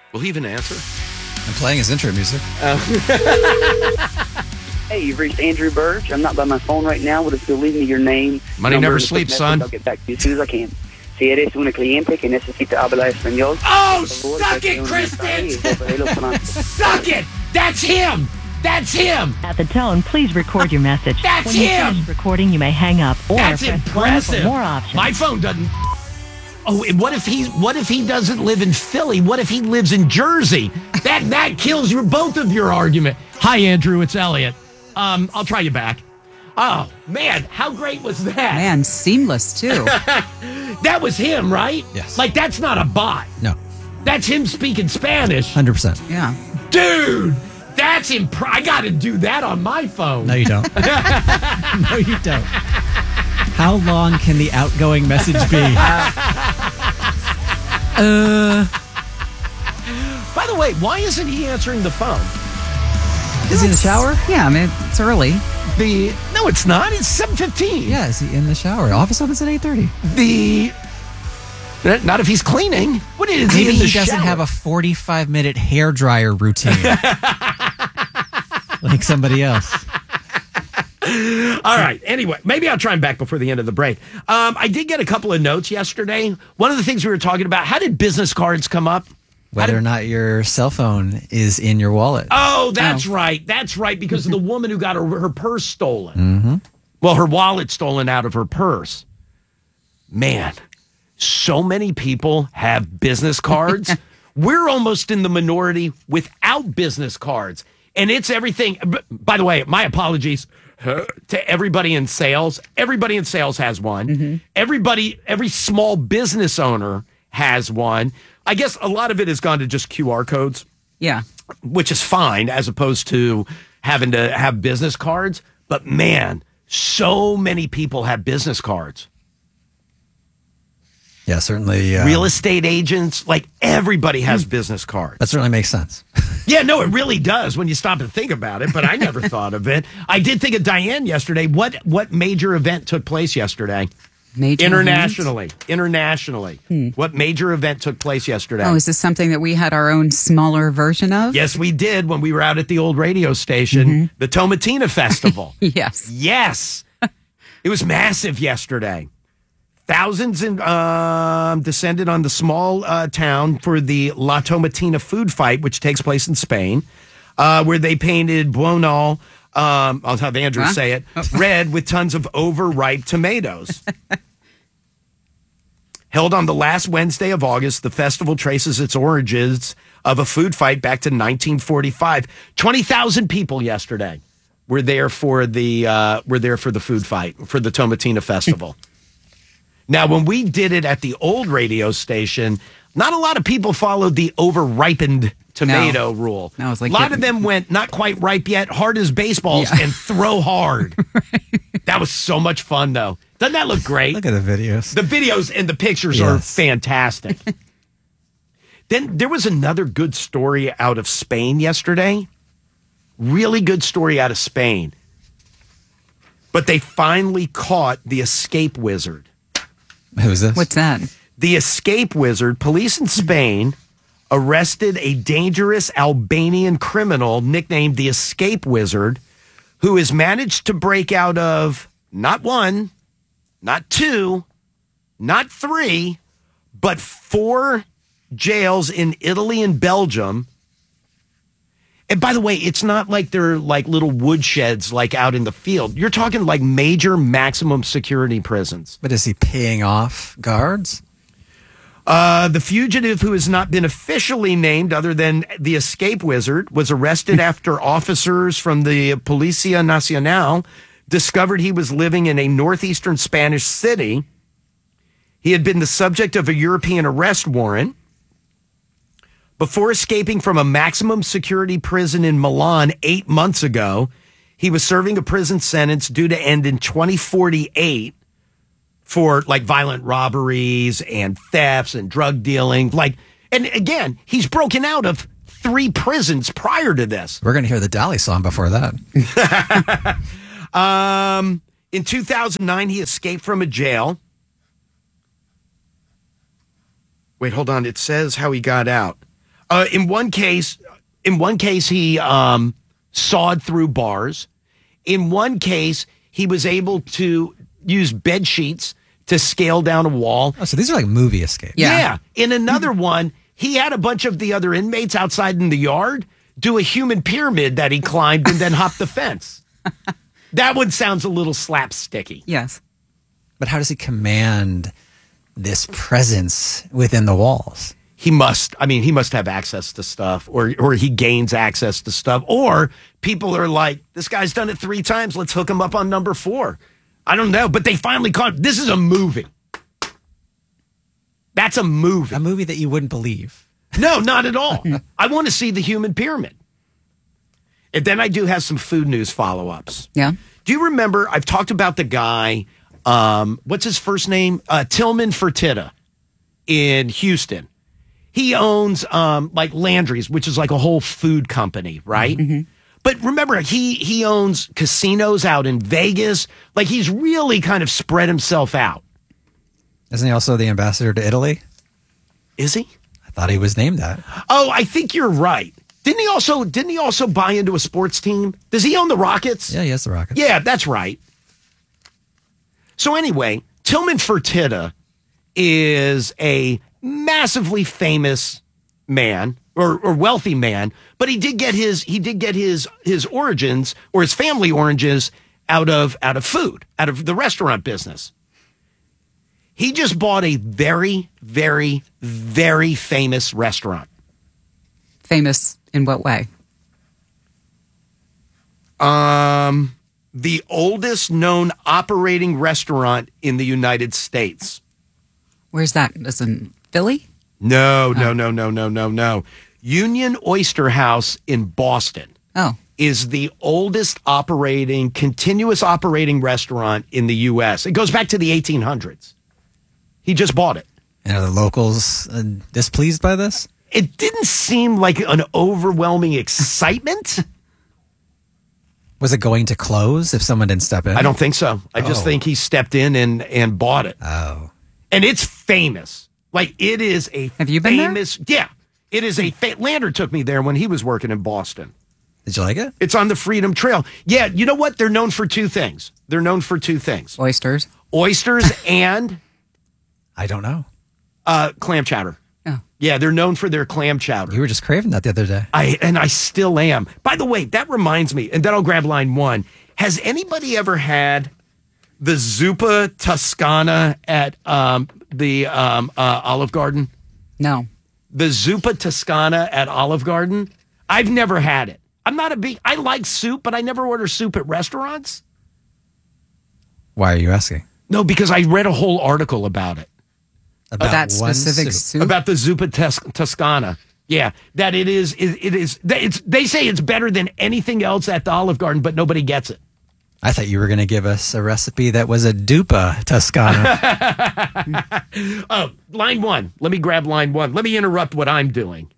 Will he even answer? I'm playing his intro music. Hey, you've reached Andrew Burge. I'm not by my phone right now. Would you leave me your name? Money number, never sleeps, son. I'll get back to you as soon as I can. Si eres un cliente que necesita hablar español. Oh, suck it, Kristen! Suck it! That's him! That's him! At the tone, please record your message. That's when you him! finish recording, you may hang up or That's press 1 impressive. for more options. My phone doesn't. Oh, and what if he doesn't live in Philly? What if he lives in Jersey? That kills both of your argument. Hi, Andrew. It's Elliot. I'll try you back. Oh man, how great was that? Man, seamless too. That was him, right? Yes. Like that's not a bot. No. That's him speaking Spanish. 100%. Yeah. Dude, that's I got to do that on my phone. No, you don't. No, you don't. How long can the outgoing message be? By the way, why isn't he answering the phone? Is he in the shower? Yeah, I mean, it's early. No, it's not. It's 7:15. Yeah, is he in the shower? Office opens at 8:30. Not if he's cleaning. What is he Maybe in the he doesn't shower? have a 45-minute hair dryer routine like somebody else. All right. Anyway, maybe I'll try him back before the end of the break. I did get a couple of notes yesterday. One of the things we were talking about, how did business cards come up? Whether or not your cell phone is in your wallet. Oh, that's right. That's right. Because of the woman who got her purse stolen. Mm-hmm. Well, her wallet stolen out of her purse. Man, so many people have business cards. We're almost in the minority without business cards. And it's everything. By the way, my apologies to everybody in sales. Everybody in sales has one. Mm-hmm. Every small business owner has one. I guess a lot of it has gone to just QR codes. Yeah. Which is fine as opposed to having to have business cards. But man, so many people have business cards. Yeah, certainly. Real estate agents, like everybody has business cards. That certainly makes sense. Yeah, no, it really does when you stop and think about it, but I never thought of it. I did think of Diane yesterday. What major event took place yesterday? Internationally. What major event took place yesterday? Oh, is this something that we had our own smaller version of? Yes, we did when we were out at the old radio station, the Tomatina Festival. Yes. Yes. It was massive yesterday. Thousands descended on the small town for the La Tomatina food fight, which takes place in Spain, where they painted Buñol, I'll have Andrew say it, red with tons of overripe tomatoes. Held on the last Wednesday of August, the festival traces its origins of a food fight back to 1945. 20,000 people yesterday were there for the food fight, for the Tomatina Festival. Now, when we did it at the old radio station, not a lot of people followed the over-ripened tomato rule. No, it's like a lot of them went not quite ripe yet, hard as baseballs, and throw hard. Right. That was so much fun, though. Doesn't that look great? Look at the videos. The videos and the pictures are fantastic. Then there was another good story out of Spain yesterday. Really good story out of Spain. But they finally caught the escape wizard. Who's this? What's that? The escape wizard. Police in Spain arrested a dangerous Albanian criminal nicknamed the Escape Wizard, who has managed to break out of not one, not two, not three, but 4 jails in Italy and Belgium. And by the way, it's not like they're like little woodsheds like out in the field. You're talking like major maximum security prisons. But is he paying off guards? The fugitive, who has not been officially named other than the Escape Wizard, was arrested after officers from the Policia Nacional discovered he was living in a northeastern Spanish city. He had been the subject of a European arrest warrant. Before escaping from a maximum security prison in Milan 8 months ago, he was serving a prison sentence due to end in 2048 for like violent robberies and thefts and drug dealing. And again, he's broken out of 3 prisons prior to this. We're going to hear the Dolly song before that. In 2009, he escaped from a jail. Wait, hold on. It says how he got out. In one case, he sawed through bars. In one case, he was able to use bed sheets to scale down a wall. Oh, so these are like movie escapes. Yeah. In another one, he had a bunch of the other inmates outside in the yard do a human pyramid that he climbed and then hopped the fence. That one sounds a little slapsticky. Yes. But how does he command this presence within the walls? He must have access to stuff, or he gains access to stuff, or people are like, this guy's done it 3 times. Let's hook him up on number 4. I don't know, but they finally caught. This is a movie. That's a movie. A movie that you wouldn't believe. No, not at all. I want to see the human pyramid. And then I do have some food news follow-ups. Yeah. Do you remember, I've talked about the guy, what's his first name? Tillman Fertitta in Houston. He owns like Landry's, which is like a whole food company, right? Mm-hmm. But remember, he owns casinos out in Vegas. Like, he's really kind of spread himself out. Isn't he also the ambassador to Italy? Is he? I thought he was named that. Oh, I think you're right. Didn't he also buy into a sports team? Does he own the Rockets? Yeah, he has the Rockets. Yeah, that's right. So anyway, Tillman Fertitta is a massively famous man or wealthy man, but he did get his origins, or his family origins, out of food, out of the restaurant business. He just bought a very, very, very famous restaurant. Famous in what way? The oldest known operating restaurant in the United States. Where's that? Is it in Philly? No. Union Oyster House in Boston is the oldest continuous operating restaurant in the U.S. It goes back to the 1800s. He just bought it. And are the locals displeased by this? It didn't seem like an overwhelming excitement. Was it going to close if someone didn't step in? I don't think so. I just think he stepped in and bought it. Oh. And it's famous. Like, it is a Have you been famous... there? Yeah. It is a... Lander took me there when he was working in Boston. Did you like it? It's on the Freedom Trail. Yeah, you know what? They're known for 2 things. Oysters. Oysters and... I don't know. Clam chowder. Oh. Yeah, they're known for their clam chowder. You were just craving that the other day. I still am. By the way, that reminds me, and then I'll grab line 1. Has anybody ever had the Zuppa Toscana at the Olive Garden? No. The Zuppa Toscana at Olive Garden? I've never had it. I like soup, but I never order soup at restaurants. Why are you asking? No, because I read a whole article about it. About that one specific soup? About the Zuppa Toscana. Yeah, that it is. They say it's better than anything else at the Olive Garden, but nobody gets it. I thought you were going to give us a recipe that was a dupa Toscana. Oh, line 1. Let me grab line 1. Let me interrupt what I'm doing.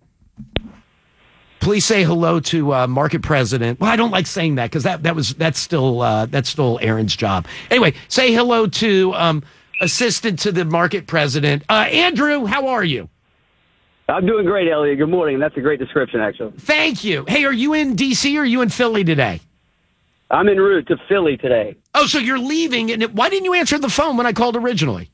Please say hello to Market President. Well, I don't like saying that because that's still Aaron's job. Anyway, say hello to Assistant to the Market President, Andrew. How are you? I'm doing great, Elliot. Good morning. That's a great description, actually. Thank you. Hey, are you in D.C. or are you in Philly today? I'm en route to Philly today. Oh, so you're leaving. And why didn't you answer the phone when I called originally?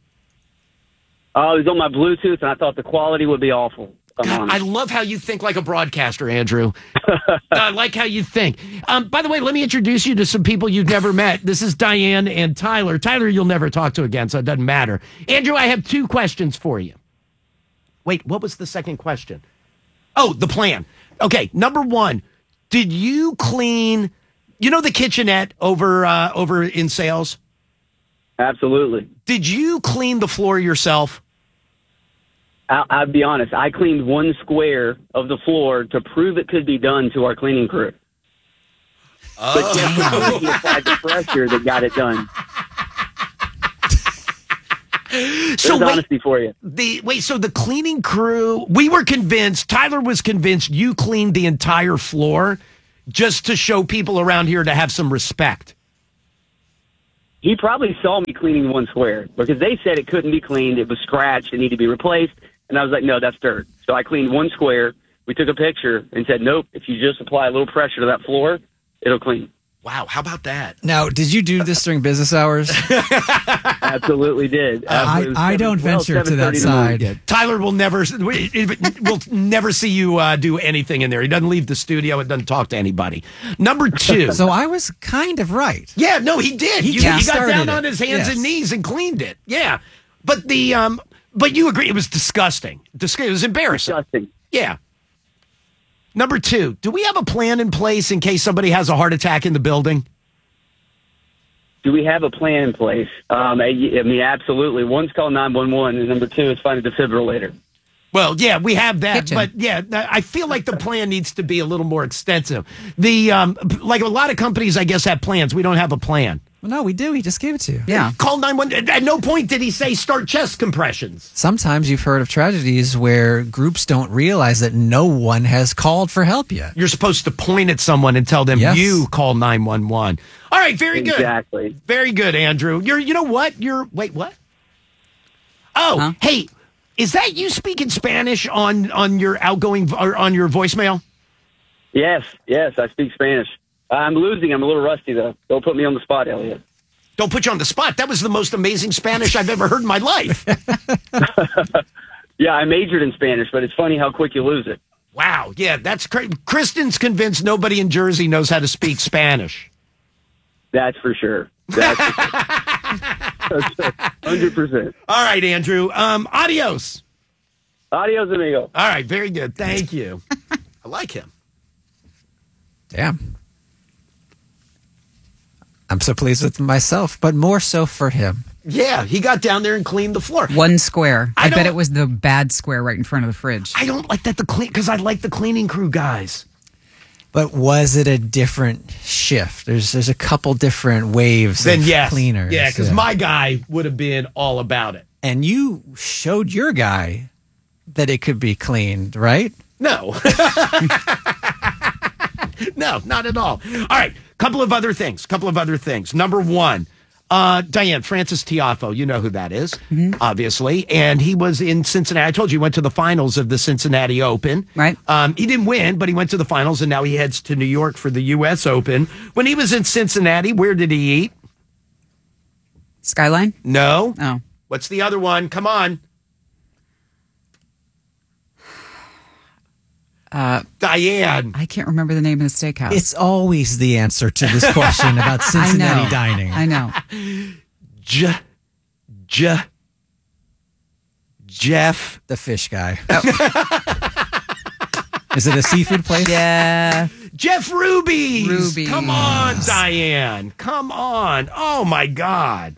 I was on my Bluetooth, and I thought the quality would be awful. God, I love how you think like a broadcaster, Andrew. I like how you think. By the way, let me introduce you to some people you've never met. This is Diane and Tyler. Tyler, you'll never talk to again, so it doesn't matter. Andrew, I have 2 questions for you. Wait, what was the second question? Oh, the plan. Okay, number 1, did you clean, the kitchenette over in sales? Absolutely. Did you clean the floor yourself? I'll be honest. I cleaned 1 square of the floor to prove it could be done to our cleaning crew. But just he applied the pressure that got it done. So There's honesty for you. So the cleaning crew, we were convinced, Tyler was convinced you cleaned the entire floor just to show people around here to have some respect. He probably saw me cleaning 1 square because they said it couldn't be cleaned. It was scratched. It needed to be replaced. And I was like, no, that's dirt. So I cleaned 1 square, We took a picture and said, nope, if you just apply a little pressure to that floor, it'll clean. Wow, how about that? Now, did you do this during business hours? Absolutely did. I don't venture to that 7:30 in the side. morning. Tyler will never see you do anything in there. He doesn't leave the studio and doesn't talk to anybody. Number 2. So I was kind of right. Yeah, no, he did. He got started down it. on his hands Yes. and knees and cleaned it. Yeah, but but you agree it was disgusting. It was embarrassing. Disgusting. Yeah. Number 2, do we have a plan in place in case somebody has a heart attack in the building? Do we have a plan in place? I mean, absolutely. One's call 911, and number 2 is find a defibrillator. Well, yeah, we have that, Kitchen. but yeah, I feel like the plan needs to be a little more extensive. Like a lot of companies, I guess, have plans. We don't have a plan. Well, no, we do. He just gave it to you. Yeah. Call 911. At no point did he say start chest compressions. Sometimes you've heard of tragedies where groups don't realize that no one has called for help yet. You're supposed to point at someone and tell them Yes. you call 911. All right, very good. Exactly. Very good, Andrew. You know what? Wait, what? Oh, Huh? hey, is that you speaking Spanish on your outgoing or on your voicemail? Yes, I speak Spanish. I'm losing. I'm a little rusty, though. Don't put me on the spot, Elliot. Don't put you on the spot. That was the most amazing Spanish I've ever heard in my life. Yeah, I majored in Spanish, but it's funny how quick you lose it. Wow. Yeah, that's crazy. Kristen's convinced nobody in Jersey knows how to speak Spanish. That's for sure. That's for sure. 100%. All right, Andrew. Adios. Adios, amigo. All right, very good. Thank you. I like him. Damn. I'm so pleased with myself, but more so for him. Yeah, he got down there and cleaned the floor. One square. I I bet don't- it was the bad square right in front of the fridge. I don't like that because I like the cleaning crew guys. But was it a different shift? There's a couple different waves Then of yes, cleaners. yeah, because my guy would have been all about it. And you showed your guy that it could be cleaned, right? No, no, not at all. All right, couple of other things. Number 1, Diane, Francis Tiafo, you know who that is, obviously. And he was in Cincinnati. I told you he went to the finals of the Cincinnati Open. Right. He didn't win, but he went to the finals, and now he heads to New York for the U.S. Open. When he was in Cincinnati, where did he eat? Skyline? No. Oh. What's the other one? Come on. Diane. I can't remember the name of the steakhouse. It's always the answer to this question about Cincinnati I know. dining. I know. Jeff. The fish guy. Is it a seafood place? Yeah. Jeff Ruby's. Ruby's. Come on, Diane. Come on. Oh, my God.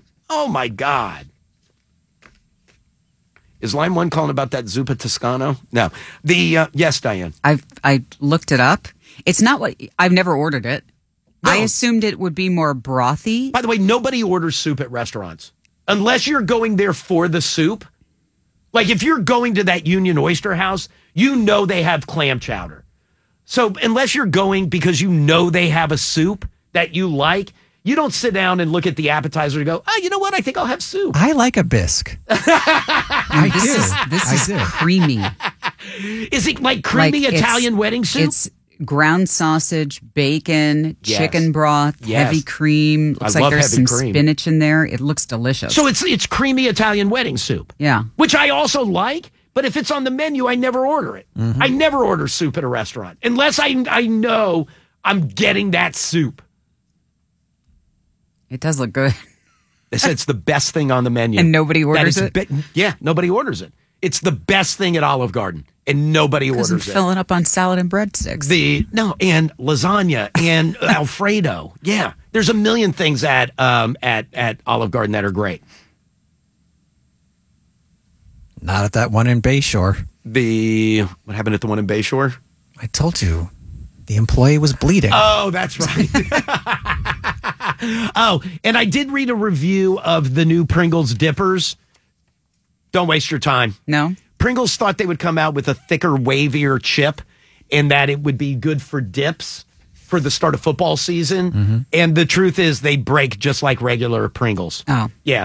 Is Line 1 calling about that Zuppa Toscano? No. Yes, Diane. I looked it up. It's not what I've never ordered it. No. I assumed it would be more brothy. By the way, nobody orders soup at restaurants unless you're going there for the soup. Like if you're going to that Union Oyster House, you know they have clam chowder. So unless you're going because you know they have a soup that you like, you don't sit down and look at the appetizer and go, oh, you know what? I think I'll have soup. I like a bisque. I do. This I is do. creamy. Is it like creamy Like, it's- Italian wedding soup? It's ground sausage, bacon, Yes. chicken broth, Yes. heavy cream. Looks I like love there's heavy some cream. spinach in there. It looks delicious. So it's creamy Italian wedding soup. Yeah. Which I also like, but if it's on the menu, I never order it. I never order soup at a restaurant unless I know I'm getting that soup. It does look good. They said it's the best thing on the menu. And nobody That orders is it? Yeah, nobody orders it. It's the best thing at Olive Garden, and nobody Because I'm orders it. filling up on salad and breadsticks. And lasagna and Alfredo. Yeah, there's a million things at Olive Garden that are great. Not at that one in Bayshore. What happened at the one in Bayshore? I told you. The employee was bleeding. Oh, that's right. Oh, and I did read a review of the new Pringles dippers. Don't waste your time. No? Pringles thought they would come out with a thicker, wavier chip and that it would be good for dips for the start of football season. And the truth is they break just like regular Pringles. Oh. Yeah.